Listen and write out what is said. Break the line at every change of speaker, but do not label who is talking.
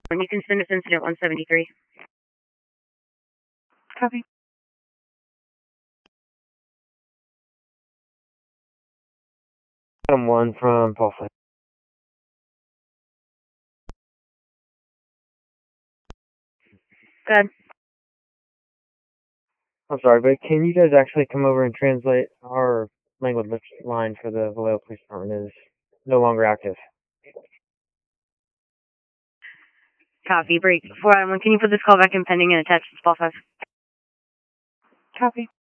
And you can send us incident 173.
Copy.
Item 1 from Paulson.
Good.
I'm sorry, but can you guys actually come over and translate our language line for the Vallejo Police Department is no longer active?
Copy. Break. 4 1. Can you put this call back in pending and attach to Spall 5?
Copy.